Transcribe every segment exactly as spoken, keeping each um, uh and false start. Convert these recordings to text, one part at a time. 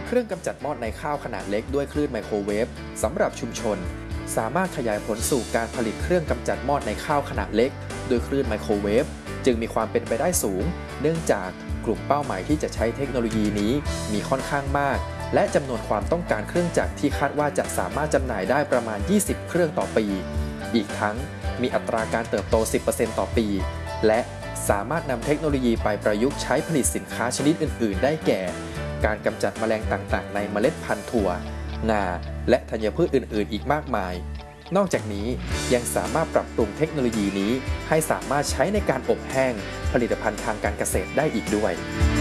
เครื่องกำจัดมอดในข้าวขนาดเล็กด้วยคลื่นไมโครเวฟสำหรับชุมชนสามารถขยายผลสู่การผลิตเครื่องกำจัดมอดในข้าวขนาดเล็กด้วยคลื่นไมโครเวฟจึงมีความเป็นไปได้สูงเนื่องจากกลุ่มเป้าหมายที่จะใช้เทคโนโลยีนี้มีค่อนข้างมากและจำนวนความต้องการเครื่องจักรที่คาดว่าจะสามารถจำหน่ายได้ประมาณยี่สิบเครื่องต่อปีอีกทั้งมีอัตราการเติบโต สิบเปอร์เซ็นต์ ต่อปีและสามารถนำเทคโนโลยีไปประยุกต์ใช้ผลิตสินค้าชนิดอื่นๆได้แก่การกำจัดแมลงต่างๆในเมล็ดพันธุ์ถั่วงาและธัญพืชอื่นๆอีกมากมายนอกจากนี้ยังสามารถปรับปรุงเทคโนโลยีนี้ให้สามารถใช้ในการอบแห้งผลิตภัณฑ์ทางการเกษตรได้อีกด้วย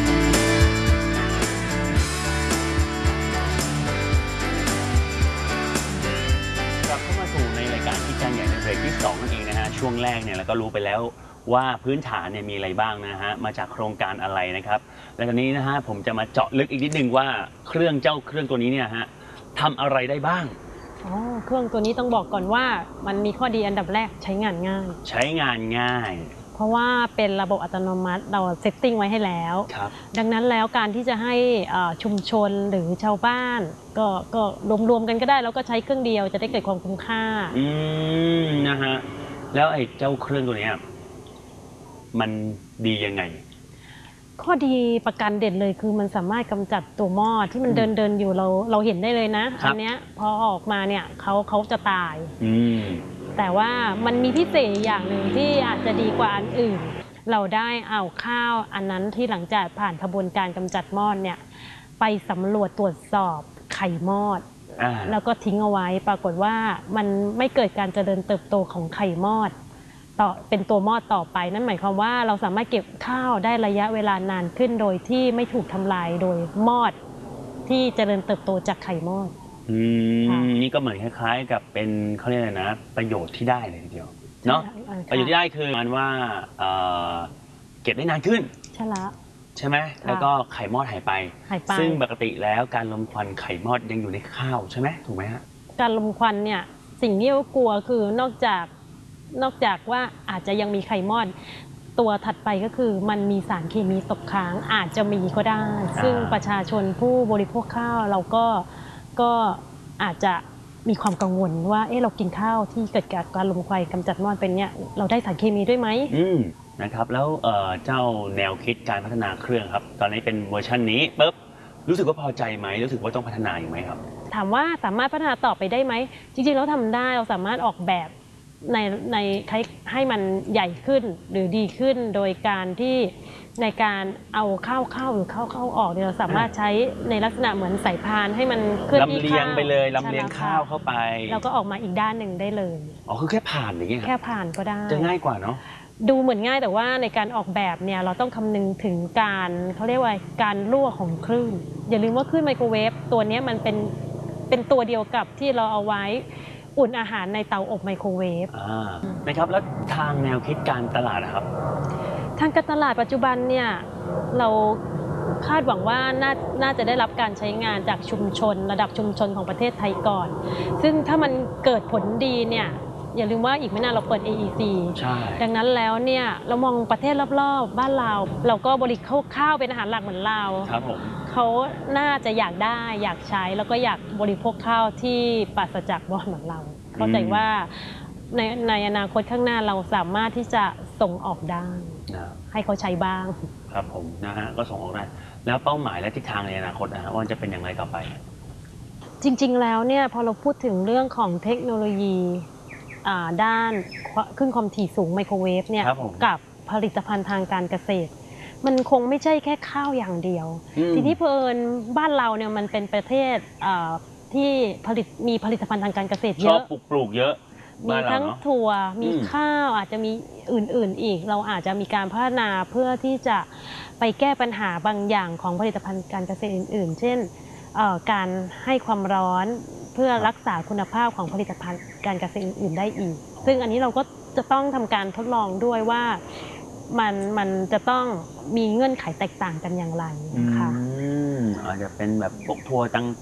กลับเข้ามาสู่ในรายการที่การใหญ่ในเบรกที่สองนั่นเองนะฮะช่วงแรกเนี่ยเราก็รู้ไปแล้วว่าพื้นฐานเนี่ยมีอะไรบ้างนะฮะมาจากโครงการอะไรนะครับและตอนนี้นะฮะผมจะมาเจาะลึกอีกนิดนึงว่าเครื่องเจ้าเครื่องตัวนี้เนี่ยฮะทำอะไรได้บ้างอ๋อเครื่องตัวนี้ต้องบอกก่อนว่ามันมีข้อดีอันดับแรกใช้งานง่ายใช้งานง่ายเพราะว่าเป็นระบบอัตโนมัติเราเซตติ้งไว้ให้แล้วดังนั้นแล้วการที่จะให้ชุมชนหรือชาวบ้านก็ก็รวมๆกันก็ได้แล้วก็ใช้เครื่องเดียวจะได้เกิดความคุ้มค่าอืมนะฮะแล้วไอ้เจ้าเครื่องตัวนี้มันดียังไงข้อดีประการเด่นเลยคือมันสามารถกำจัดตัวมอดที่มันเดินเดินอยู่เราเราเห็นได้เลยนะอันเนี้ยพอออกมาเนี่ยเขาเขาจะตายแต่ว่ามันมีพิเศษอย่างหนึ่งที่อาจจะดีกว่าอันอื่นเราได้เอาข้าวอันนั้นที่หลังจากผ่านกระบวนการกำจัดมอดเนี่ยไปสำรวจตรวจสอบไข่มอดแล้วก็ทิ้งเอาไว้ปรากฏว่ามันไม่เกิดการเจริญเติบโตของไข่มอดต่อเป็นตัวมอดต่อไปนั่นหมายความว่าเราสามารถเก็บข้าวได้ระยะเวลานานขึ้นโดยที่ไม่ถูกทำลายโดยมอดที่เจริญเติบโตจากไข่มอดอืมนี่ก็เหมือนคล้ายๆกับเป็นเขาเรียกอะไรนะประโยชน์ที่ได้เลยทีเดียวเนาะประโยชน์ที่ได้คือมันว่าเก็บได้นานขึ้นใช่แล้วใช่ไหมแล้วก็ไข่มอดหายไปซึ่งปกติแล้วการลมควันไข่มอดยังอยู่ในข้าวใช่ไหมถูกไหมฮะการลมควันเนี่ยสิ่งที่เรากลัวคือนอกจากนอกจากว่าอาจจะยังมีไข่มอดตัวถัดไปก็คือมันมีสารเคมีตกค้างอาจจะมีก็ได้ซึ่งประชาชนผู้บริโภคข้าวเราก็ก็อาจจะมีความกังวลว่าเอ๊ะเรากินข้าวที่เกิดจากการลมควันกำจัดมอดเป็นเนี่ยเราได้สารเคมีด้วยไหมอืมนะครับแล้วเจ้าแนวคิดการพัฒนาเครื่องครับตอนนี้เป็นเวอร์ชันนี้ปุ๊บรู้สึกว่าพอใจไหมรู้สึกว่าต้องพัฒนาอีกไหมครับถามว่าสามารถพัฒนาต่อไปได้ไหมจริงๆแล้วทำได้เราสามารถออกแบบในในให้มันใหญ่ขึ้นหรือดีขึ้นโดยการที่ในการเอาข้าวเข้าหรือข้าวเข้าออกเนี่ยเราสามารถใช้ในลักษณะเหมือนสายพานให้มันเคลื่อนที่ข้าวลำเลียงไปเลยลำเลียงข้าวเข้าไปแล้วก็ออกมาอีกด้านหนึ่งได้เลยอ๋อคือแค่ผ่านอย่างเงี้ยแค่ผ่านก็ได้จะง่ายกว่าเนาะดูเหมือนง่ายแต่ว่าในการออกแบบเนี่ยเราต้องคำนึงถึงการเขาเรียกว่าการรั่วของคลื่นอย่าลืมว่าคลื่นไมโครเวฟตัวนี้มันเป็นเป็นตัวเดียวกับที่เราเอาไว้อุ่นอาหารในเตาอบไมโครเวฟนะครับแล้วทางแนวคิดการตลาดนะครับทางการตลาดปัจจุบันเนี่ยเราคาดหวังว่าน่าน่าจะได้รับการใช้งานจากชุมชนระดับชุมชนของประเทศไทยก่อนซึ่งถ้ามันเกิดผลดีเนี่ยอย่าลืมว่าอีกไม่นานเราเปิด เอ อี ซี ดังนั้นแล้วเนี่ยเรามองประเทศรอบๆบ้านเราเราก็บริโภคข้าวเป็นอาหารหลักเหมือนเราครับผมเขาน่าจะอยากได้อยากใช้แล้วก็อยากบริโภคข้าวที่ปราศจากมอดเหมือนเราเข้าใจว่าในในอนาคตข้างหน้าเราสามารถที่จะส่งออกได้ให้เขาใช้บ้างครับผมนะฮะก็ส่งออกได้แล้วเป้าหมายและทิศทางในอนาคตนะฮะว่าจะเป็นอย่างไรต่อไปจริงๆแล้วเนี่ยพอเราพูดถึงเรื่องของเทคโนโลยีด้านขึ้นความถี่สูงไมโครเวฟเนี่ยกับผลิตภัณฑ์ทางการเกษตรมันคงไม่ใช่แค่ข้าวอย่างเดียวทีนี้เพลินบ้านเราเนี่ยมันเป็นประเทศที่ผลิตมีผลิตภัณฑ์ทางการเกษตรเยอะชอบปลูกปลูกเยอะมีทั้งถั่วมีข้าวอาจจะมีอื่นๆอีกเราอาจจะมีการพัฒนาเพื่อที่จะไปแก้ปัญหาบางอย่างของผลิตภัณฑ์การเกษตรอื่นๆเช่นการให้ความร้อนเพื่อรักษาคุณภาพของผลิตภัณฑ์การเกษตรอื่นๆได้อีกซึ่งอันนี้เราก็จะต้องทำการทดลองด้วยว่ามันมันจะต้องมีเงื่อนไขแตกต่างกันอย่างไรนะคะอาจจะเป็นแบบพวกถั่วต